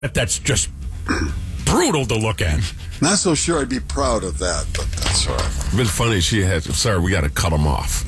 That's just brutal to look at. Not so sure I'd be proud of that, but that's all right. It's been funny. She had, sir, we got to cut them off.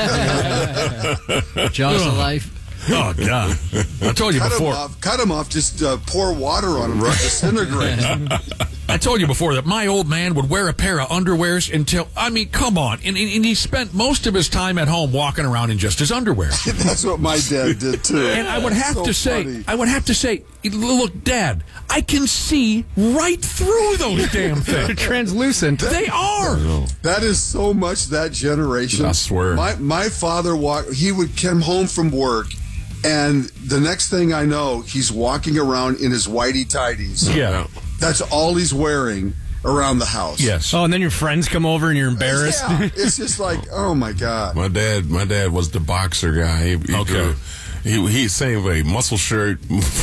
Jaws of life. Oh, God. I told you before. Cut them off. Just pour water on them. Disintegrate. I told you before that my old man would wear a pair of underwears until, I mean, come on. And he spent most of his time at home walking around in just his underwear. That's what my dad did, too. And I would have to say, look, Dad, I can see right through those damn things. They're translucent. They are. That is so much that generation. I swear. My father he would come home from work, and the next thing I know, he's walking around in his whitey tighties. Yeah. That's all he's wearing around the house. Yes. Oh, and then your friends come over and you're embarrassed. Yeah. It's just like, oh my God. My dad was the boxer guy. He's same way, muscle shirt,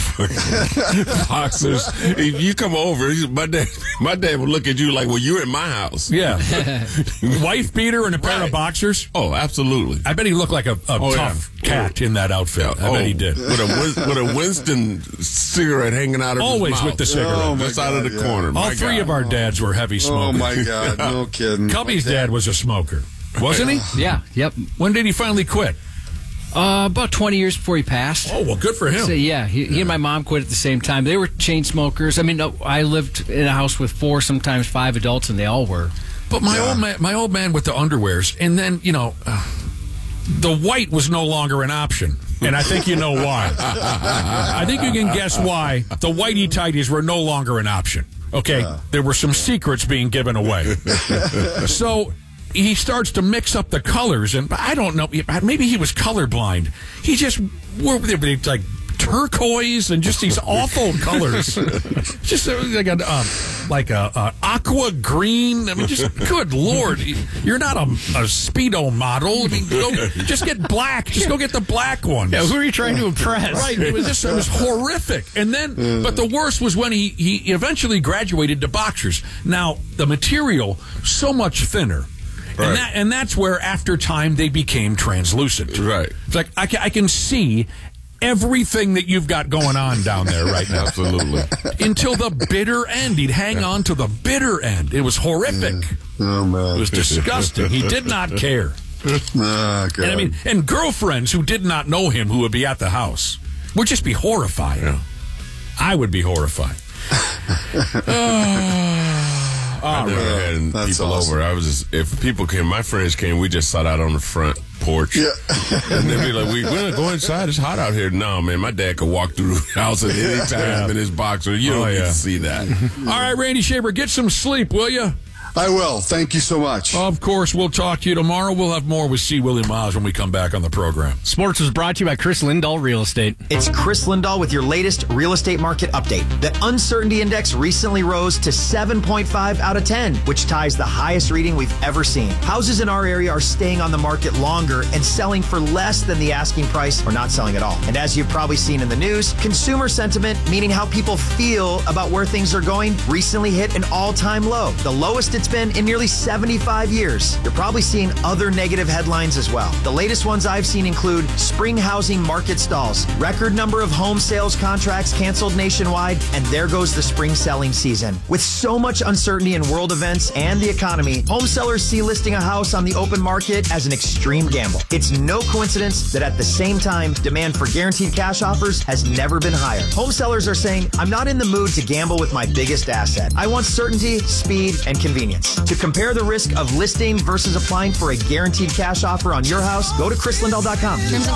boxers. If you come over, my dad would look at you like, well, you're in my house. Yeah. Wife beater and a pair of boxers. Oh, absolutely. I bet he looked like a tough cat in that outfit. I bet he did. With a Winston cigarette hanging out of Always his mouth. with the cigarette. Just out of the corner. All three of our dads were heavy smokers. Oh, my God. No kidding. Cubby's dad was a smoker. Wasn't he? Yeah, yep. When did he finally quit? About 20 years before he passed. Oh, well, good for him. So, yeah, he and my mom quit at the same time. They were chain smokers. I mean, I lived in a house with 4, sometimes 5 adults, and they all were. But my old man with the underwears, and then, the white was no longer an option. And I think you know why. I think you can guess why the whitey tighties were no longer an option. Okay, there were some secrets being given away. So he starts to mix up the colors, and I don't know, maybe he was colorblind. He just wore like turquoise and just these awful colors. Just like a aqua green. I mean, just good Lord, you're not a Speedo model. I mean, just get black. Just go get the black ones. Yeah, who are you trying to impress? Right. It was horrific. And then, but the worst was when he eventually graduated to boxers. Now the material so much thinner. Right. And that's where, after time, they became translucent. Right. It's like, I can see everything that you've got going on down there right now. Absolutely. Until the bitter end. He'd hang on to the bitter end. It was horrific. Oh, man. It was disgusting. He did not care. Oh, God. And girlfriends who did not know him, who would be at the house, would just be horrified. Yeah. I would be horrified. I never had people over. If people came, my friends came, we just sat out on the front porch. Yeah. And they'd be like, we're going to go inside. It's hot out here. No, man, my dad could walk through the house at any time in his boxer. You don't get to see that. All right, Randy Shaver, get some sleep, will you? I will. Thank you so much. Of course, we'll talk to you tomorrow. We'll have more with C. Willie Miles when we come back on the program. Sports was brought to you by Chris Lindahl Real Estate. It's Chris Lindahl with your latest real estate market update. The uncertainty index recently rose to 7.5 out of 10, which ties the highest reading we've ever seen. Houses in our area are staying on the market longer and selling for less than the asking price or not selling at all. And as you've probably seen in the news, consumer sentiment, meaning how people feel about where things are going, recently hit an all-time low. The lowest it's been in nearly 75 years. You're probably seeing other negative headlines as well. The latest ones I've seen include spring housing market stalls, record number of home sales contracts canceled nationwide, and there goes the spring selling season. With so much uncertainty in world events and the economy, home sellers see listing a house on the open market as an extreme gamble. It's no coincidence that at the same time, demand for guaranteed cash offers has never been higher. Home sellers are saying, I'm not in the mood to gamble with my biggest asset. I want certainty, speed, and convenience. To compare the risk of listing versus applying for a guaranteed cash offer on your house, go to chrislindahl.com.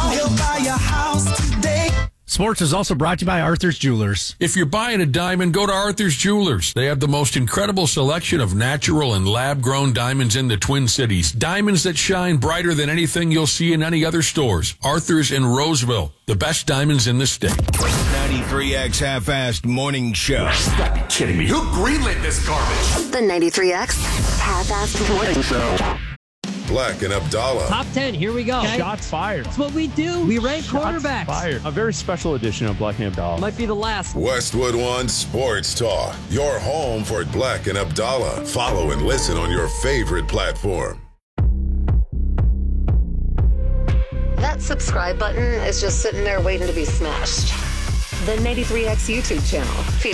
Sports is also brought to you by Arthur's Jewelers. If you're buying a diamond, go to Arthur's Jewelers. They have the most incredible selection of natural and lab-grown diamonds in the Twin Cities. Diamonds that shine brighter than anything you'll see in any other stores. Arthur's in Roseville, the best diamonds in the state. 93X Half-Assed Morning Show. You gotta be kidding me. Who greenlit this garbage? The 93X Half-Assed Morning Show. Black and Abdallah. Top 10, here we go. Okay. Shots fired. That's what we do. We rank quarterbacks. Fired. A very special edition of Black and Abdallah. Might be the last. Westwood One Sports Talk. Your home for Black and Abdallah. Follow and listen on your favorite platform. That subscribe button is just sitting there waiting to be smashed. the 93X YouTube channel.